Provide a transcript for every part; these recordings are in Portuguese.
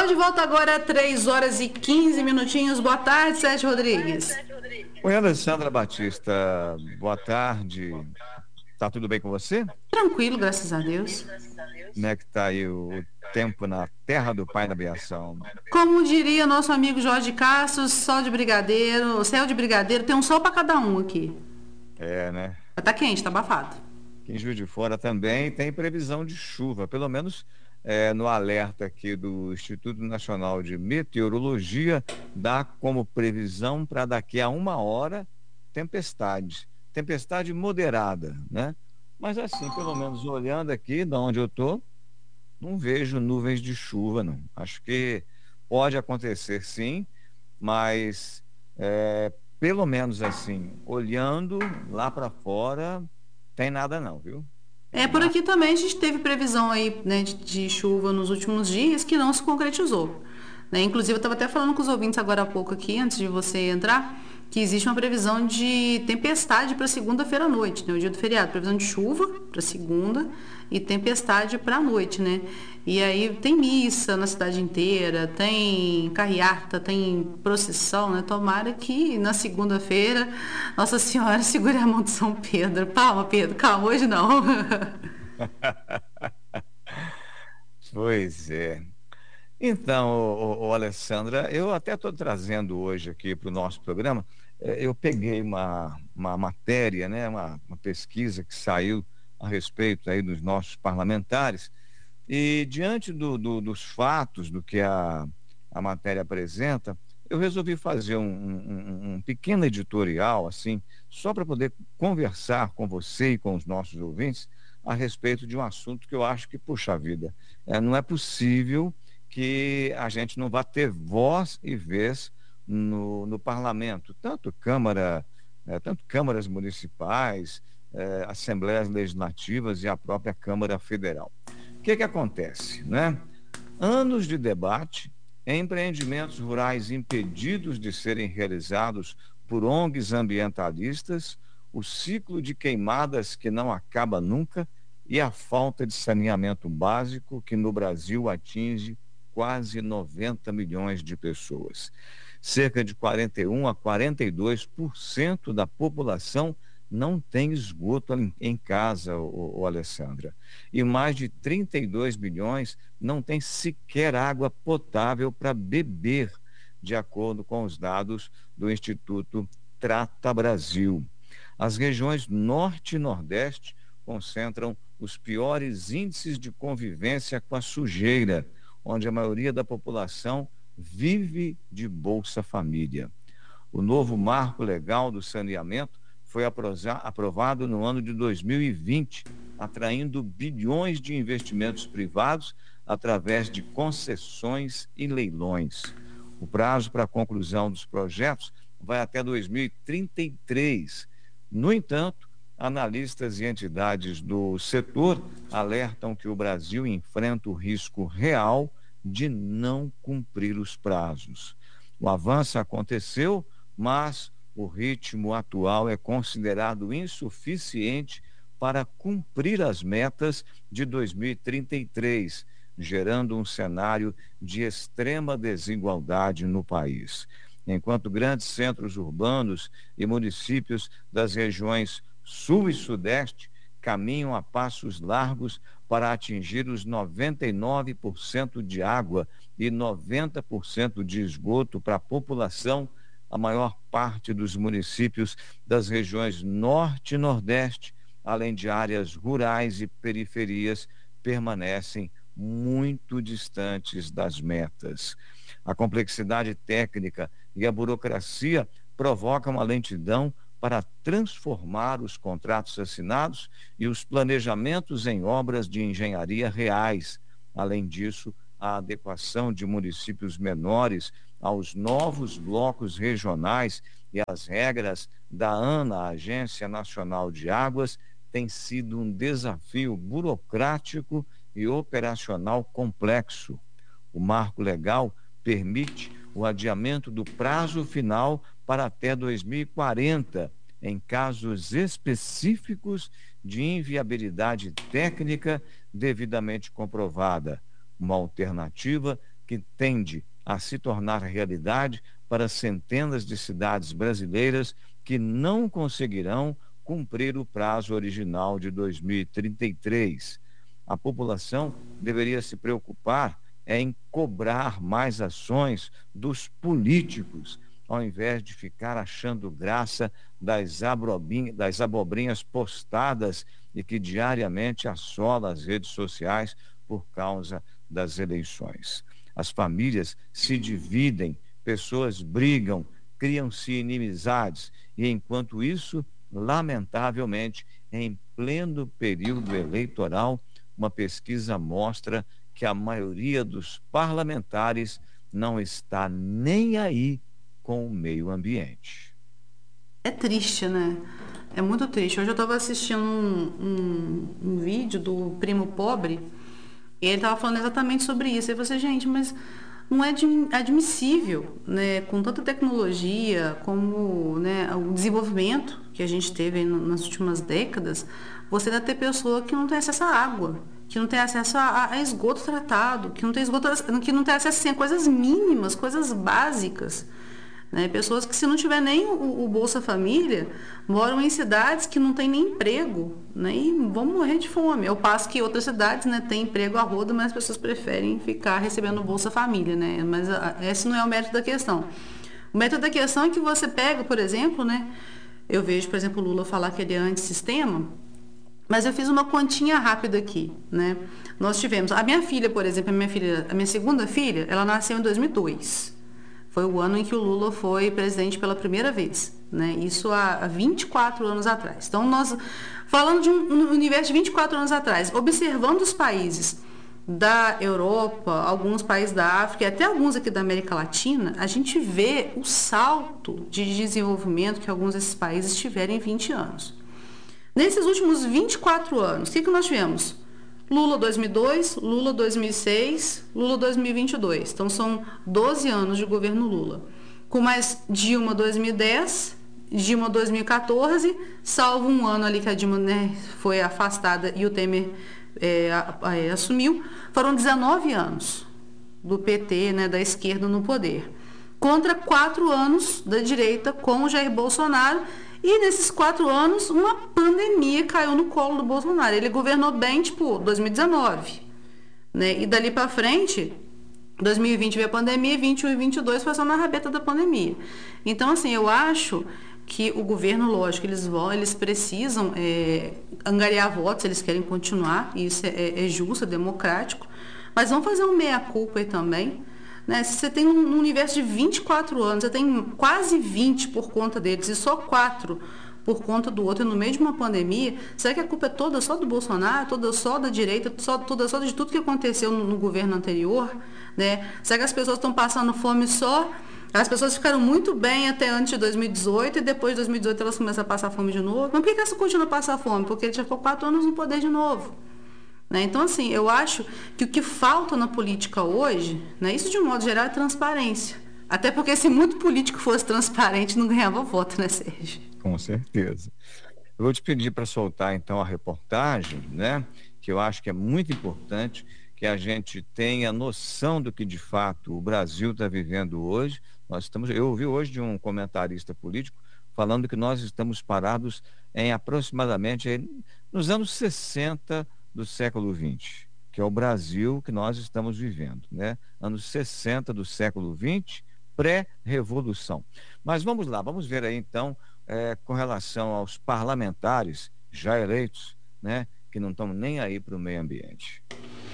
Tô de volta agora, 3 horas e 15 minutinhos. Boa tarde, Sérgio Rodrigues. Oi, Alessandra Batista, boa tarde. Tá tudo bem com você? Tranquilo, graças a Deus. Como é que tá aí o tempo na terra do Pai da Aviação? Como diria nosso amigo Jorge Castro, sol de brigadeiro, céu de brigadeiro, tem um sol para cada um aqui. É, né? Mas tá quente, tá abafado. Aqui em Juiz de Fora também tem previsão de chuva, pelo menos no alerta aqui do Instituto Nacional de Meteorologia, dá como previsão para daqui a 1 hora tempestade. Tempestade moderada, né? Mas assim, pelo menos olhando aqui de onde eu tô, não vejo nuvens de chuva, não. Acho que pode acontecer sim, mas pelo menos assim, olhando lá para fora, tem nada não, viu? Por Mas aqui também a gente teve previsão aí, né, de chuva nos últimos dias que não se concretizou. Né? Inclusive, eu estava até falando com os ouvintes agora há pouco aqui, antes de você entrar, que existe uma previsão de tempestade para segunda-feira à noite, né? O dia do feriado. Previsão de chuva para segunda e tempestade para a noite, né? E aí tem missa na cidade inteira, tem carreata, tem procissão, né? Tomara que na segunda-feira Nossa Senhora segure a mão de São Pedro. Palma, Pedro, calma, hoje não. pois é. Então, ô, Alessandra, eu até estou trazendo hoje aqui para o nosso programa, eu peguei uma matéria, né, uma pesquisa que saiu a respeito aí dos nossos parlamentares. E diante dos fatos, do que a matéria apresenta, eu resolvi fazer um pequeno editorial, assim, só para poder conversar com você e com os nossos ouvintes a respeito de um assunto que eu acho que, puxa vida, não é possível que a gente não vá ter voz e vez no parlamento, tanto câmaras municipais, assembleias legislativas e a própria Câmara Federal. O que acontece, né? Anos de debate, empreendimentos rurais impedidos de serem realizados por ONGs ambientalistas, o ciclo de queimadas que não acaba nunca e a falta de saneamento básico que no Brasil atinge quase 90 milhões de pessoas. Cerca de 41 a 42% da população não tem esgoto em casa, Alessandra. E mais de 32 milhões não tem sequer água potável para beber, de acordo com os dados do Instituto Trata Brasil. As regiões Norte e Nordeste concentram os piores índices de convivência com a sujeira, onde a maioria da população vive de Bolsa Família. O novo marco legal do saneamento foi aprovado no ano de 2020, atraindo bilhões de investimentos privados através de concessões e leilões. O prazo para a conclusão dos projetos vai até 2033. No entanto, analistas e entidades do setor alertam que o Brasil enfrenta o risco real de não cumprir os prazos. O avanço aconteceu, mas o ritmo atual é considerado insuficiente para cumprir as metas de 2033, gerando um cenário de extrema desigualdade no país. Enquanto grandes centros urbanos e municípios das regiões Sul e Sudeste caminham a passos largos para atingir os 99% de água e 90% de esgoto para a população, a maior parte dos municípios das regiões Norte e Nordeste, além de áreas rurais e periferias, permanecem muito distantes das metas. A complexidade técnica e a burocracia provocam uma lentidão para transformar os contratos assinados e os planejamentos em obras de engenharia reais. Além disso, a adequação de municípios menores aos novos blocos regionais e às regras da ANA, a Agência Nacional de Águas, tem sido um desafio burocrático e operacional complexo. O marco legal permite o adiamento do prazo final para até 2040, em casos específicos de inviabilidade técnica devidamente comprovada, uma alternativa que tende a se tornar realidade para centenas de cidades brasileiras que não conseguirão cumprir o prazo original de 2033. A população deveria se preocupar em cobrar mais ações dos políticos, ao invés de ficar achando graça das abobrinhas postadas e que diariamente assola as redes sociais por causa das eleições. As famílias se dividem, pessoas brigam, criam-se inimizades e, enquanto isso, lamentavelmente, em pleno período eleitoral, uma pesquisa mostra que a maioria dos parlamentares não está nem aí com o meio ambiente. É triste, né? É muito triste. Hoje eu estava assistindo um vídeo do Primo Pobre e ele estava falando exatamente sobre isso. E eu falei assim, gente, mas não é admissível, né? Com tanta tecnologia, como, né, o desenvolvimento que a gente teve nas últimas décadas, você ainda ter pessoa que não tem acesso à água, que não tem acesso a esgoto tratado, que não tem acesso assim, a coisas mínimas, coisas básicas. Né? Pessoas que, se não tiver nem o Bolsa Família, moram em cidades que não tem nem emprego, né? E vão morrer de fome. Ao passo que outras cidades, né, têm emprego a rodo, mas as pessoas preferem ficar recebendo o Bolsa Família. Né? Mas esse não é o mérito da questão. O mérito da questão é que você pega, por exemplo, né, eu vejo, por exemplo, o Lula falar que ele é antissistema, mas eu fiz uma continha rápida aqui. Né? Nós tivemos, a minha filha, por exemplo, a minha segunda filha, ela nasceu em 2002. Foi o ano em que o Lula foi presidente pela primeira vez, né? Isso há 24 anos atrás. Então, nós, falando de um universo de 24 anos atrás, observando os países da Europa, alguns países da África e até alguns aqui da América Latina, a gente vê o salto de desenvolvimento que alguns desses países tiveram em 20 anos. Nesses últimos 24 anos, o que nós tivemos? Lula 2002, Lula 2006, Lula 2022. Então, são 12 anos de governo Lula. Com mais Dilma 2010, Dilma 2014, salvo um ano ali que a Dilma, né, foi afastada e o Temer assumiu, foram 19 anos do PT, né, da esquerda no poder. Contra 4 anos da direita com o Jair Bolsonaro. E nesses 4 anos, uma pandemia caiu no colo do Bolsonaro. Ele governou bem, 2019. Né? E dali para frente, 2020 veio a pandemia, 21 e 22 foi só na rabeta da pandemia. Então, assim, eu acho que o governo, lógico, eles precisam angariar votos, eles querem continuar, e isso é justo, é democrático. Mas vamos fazer um meia-culpa aí também. Né? Se você tem um universo de 24 anos, você tem quase 20 por conta deles e só 4 por conta do outro, e no meio de uma pandemia, será que a culpa é toda só do Bolsonaro, toda só da direita, toda só de tudo que aconteceu no governo anterior? Né? Será que as pessoas estão passando fome só? As pessoas ficaram muito bem até antes de 2018 e depois de 2018 elas começam a passar fome de novo. Mas por que elas continuam a passar fome? Porque ele já ficou 4 anos no poder de novo. Né? Então, assim, eu acho que o que falta na política hoje, né, isso de um modo geral, é transparência. Até porque se muito político fosse transparente, não ganhava voto, né, Sérgio? Com certeza. Eu vou te pedir para soltar, então, a reportagem, né, que eu acho que é muito importante que a gente tenha noção do que, de fato, o Brasil está vivendo hoje. Eu ouvi hoje de um comentarista político falando que nós estamos parados em aproximadamente nos anos 60 do século XX, que é o Brasil que nós estamos vivendo, né? Anos 60 do século XX, pré-revolução. Mas vamos lá, vamos ver aí então, com relação aos parlamentares já eleitos, né? Que não estão nem aí para o meio ambiente.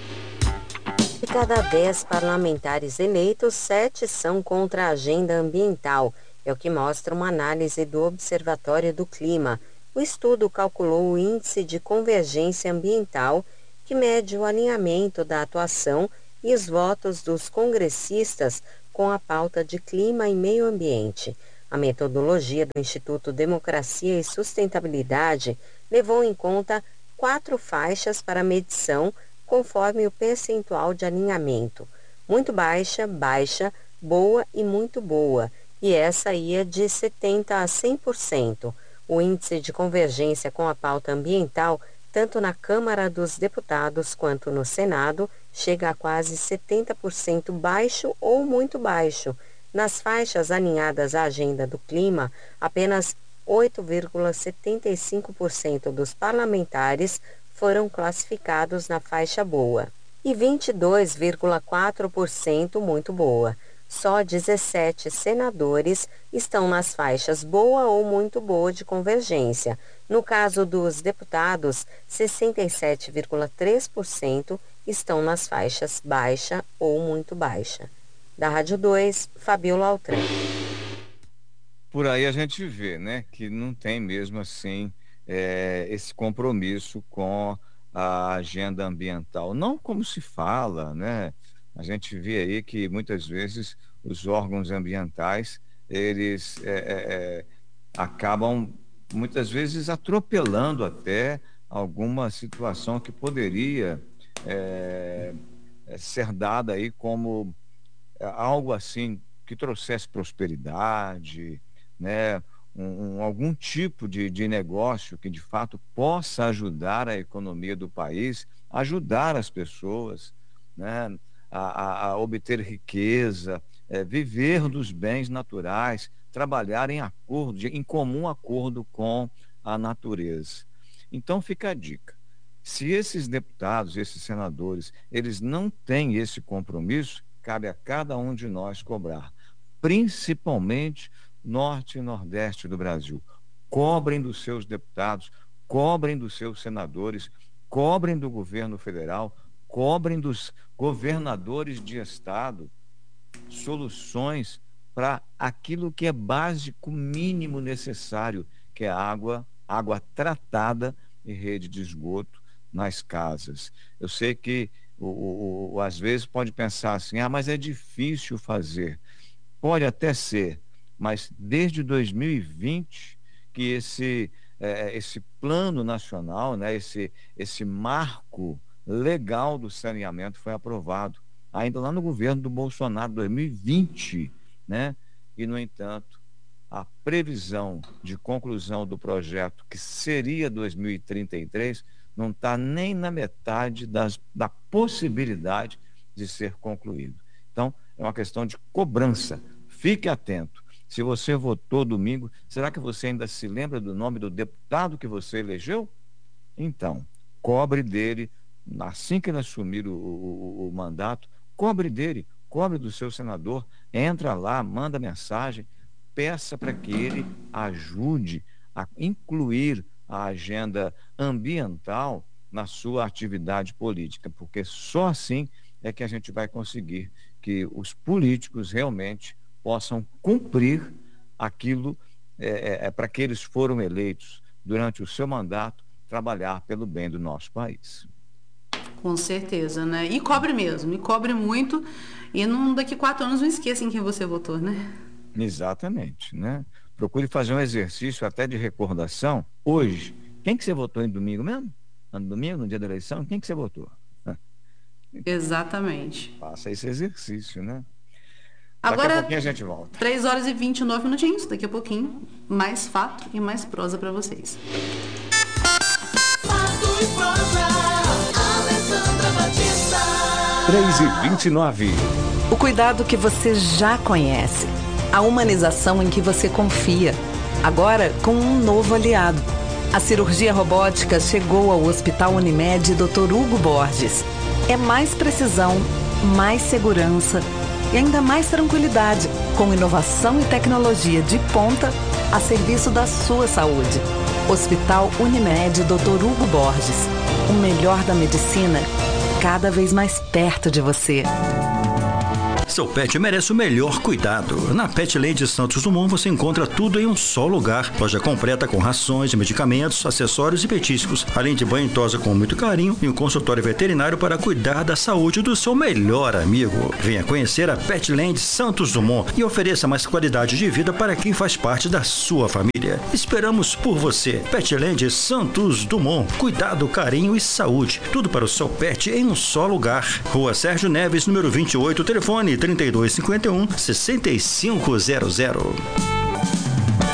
De cada 10 parlamentares eleitos, 7 são contra a agenda ambiental. É o que mostra uma análise do Observatório do Clima. O estudo calculou o índice de convergência ambiental, que mede o alinhamento da atuação e os votos dos congressistas com a pauta de clima e meio ambiente. A metodologia do Instituto Democracia e Sustentabilidade levou em conta 4 faixas para medição, conforme o percentual de alinhamento: muito baixa, baixa, boa e muito boa. E essa ia de 70% a 100%. O índice de convergência com a pauta ambiental tanto na Câmara dos Deputados quanto no Senado, chega a quase 70% baixo ou muito baixo. Nas faixas alinhadas à agenda do clima, apenas 8,75% dos parlamentares foram classificados na faixa boa e 22,4% muito boa. Só 17 senadores estão nas faixas boa ou muito boa de convergência. No caso dos deputados, 67,3% estão nas faixas baixa ou muito baixa. Da Rádio 2, Fabiola Altran. Por aí a gente vê, né, que não tem mesmo assim esse compromisso com a agenda ambiental. Não como se fala, né? A gente vê aí que muitas vezes os órgãos ambientais, eles acabam muitas vezes atropelando até alguma situação que poderia ser dada aí como algo assim que trouxesse prosperidade, né? Algum tipo de negócio que de fato possa ajudar a economia do país, ajudar as pessoas, né? A obter riqueza, viver dos bens naturais, trabalhar em acordo, em comum acordo com a natureza. Então fica a dica. Se esses deputados, esses senadores, eles não têm esse compromisso, cabe a cada um de nós cobrar, principalmente norte e nordeste do Brasil. Cobrem dos seus deputados, cobrem dos seus senadores, cobrem do governo federal, cobrem dos governadores de estado soluções para aquilo que é básico, mínimo necessário, que é água tratada e rede de esgoto nas casas. Eu sei que às vezes pode pensar assim, mas é difícil fazer. Pode até ser, mas desde 2020 que esse plano nacional, né, esse marco legal do saneamento foi aprovado, ainda lá no governo do Bolsonaro, 2020, né? E, no entanto, a previsão de conclusão do projeto, que seria 2033, não está nem na metade da possibilidade de ser concluído. Então, é uma questão de cobrança. Fique atento. Se você votou domingo, será que você ainda se lembra do nome do deputado que você elegeu? Então, cobre dele, assim que ele assumir o mandato, cobre dele, cobre do seu senador, entra lá, manda mensagem, peça para que ele ajude a incluir a agenda ambiental na sua atividade política, porque só assim é que a gente vai conseguir que os políticos realmente possam cumprir aquilo para que eles foram eleitos durante o seu mandato, trabalhar pelo bem do nosso país. Com certeza, né? E cobre mesmo, e cobre muito, e daqui 4 anos não esqueça em quem você votou, né? Exatamente, né? Procure fazer um exercício até de recordação. Hoje, quem que você votou em domingo mesmo? No domingo, no dia da eleição, quem que você votou? Exatamente. Faça esse exercício, né? Agora, daqui a pouquinho a gente volta. 3h29. Daqui a pouquinho, mais fato e mais prosa para vocês. Fato e prosa, Alessandra Batista. 3h29. O cuidado que você já conhece. A humanização em que você confia. Agora com um novo aliado. A cirurgia robótica chegou ao Hospital Unimed Dr. Hugo Borges. É mais precisão, mais segurança e ainda mais tranquilidade, com inovação e tecnologia de ponta a serviço da sua saúde. Hospital Unimed Dr. Hugo Borges. O melhor da medicina, cada vez mais perto de você. Seu pet merece o melhor cuidado. Na Petland Santos Dumont você encontra tudo em um só lugar. Loja completa com rações, medicamentos, acessórios e petiscos, além de banho e tosa com muito carinho e um consultório veterinário para cuidar da saúde do seu melhor amigo. Venha conhecer a Petland Santos Dumont e ofereça mais qualidade de vida para quem faz parte da sua família. Esperamos por você. Petland Santos Dumont. Cuidado, carinho e saúde. Tudo para o seu pet em um só lugar. Rua Sérgio Neves, número 28, telefone 3251-6500.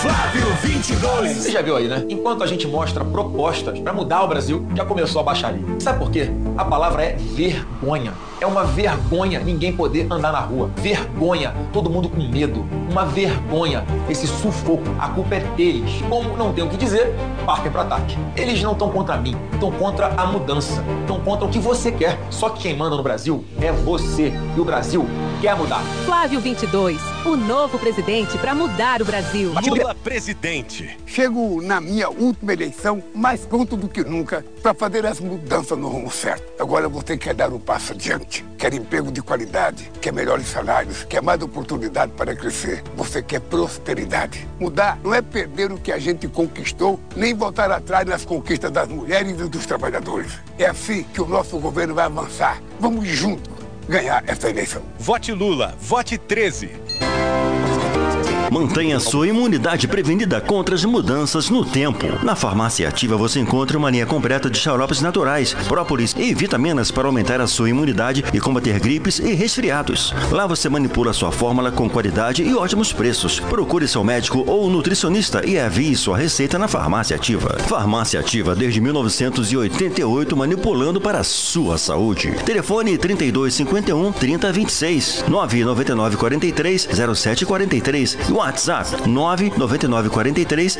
Flávio 22. Você já viu aí, né? Enquanto a gente mostra propostas para mudar o Brasil, já começou a baixaria. Sabe por quê? A palavra é vergonha. É uma vergonha ninguém poder andar na rua. Vergonha, todo mundo com medo. Uma vergonha, esse sufoco. A culpa é deles. Como não tem o que dizer, partem para ataque. Eles não estão contra mim, estão contra a mudança. Estão contra o que você quer. Só que quem manda no Brasil é você. E o Brasil quer mudar. Flávio 22, o novo presidente para mudar o Brasil. Lula presidente. Chego na minha última eleição mais pronto do que nunca para fazer as mudanças no rumo certo. Agora você quer dar um passo adiante, quer emprego de qualidade, quer melhores salários, quer mais oportunidade para crescer. Você quer prosperidade. Mudar não é perder o que a gente conquistou, nem voltar atrás nas conquistas das mulheres e dos trabalhadores. É assim que o nosso governo vai avançar. Vamos juntos ganhar essa eleição. Vote Lula, vote 13. Mantenha sua imunidade prevenida contra as mudanças no tempo. Na Farmácia Ativa você encontra uma linha completa de xaropes naturais, própolis e vitaminas para aumentar a sua imunidade e combater gripes e resfriados. Lá você manipula sua fórmula com qualidade e ótimos preços. Procure seu médico ou nutricionista e avie sua receita na Farmácia Ativa. Farmácia Ativa desde 1988 manipulando para a sua saúde. Telefone 3251 3026 999 43 0743 e WhatsApp 99943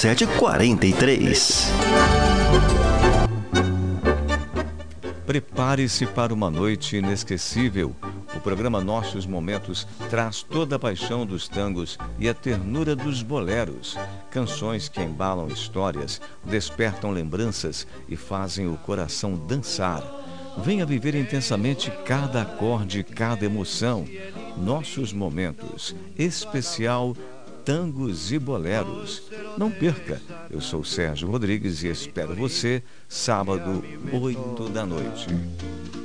0743. Prepare-se para uma noite inesquecível. O programa Nossos Momentos traz toda a paixão dos tangos e a ternura dos boleros. Canções que embalam histórias, despertam lembranças e fazem o coração dançar. Venha viver intensamente cada acorde, cada emoção. Nossos Momentos, especial Tangos e Boleros. Não perca, eu sou Sérgio Rodrigues e espero você sábado, 8 da noite.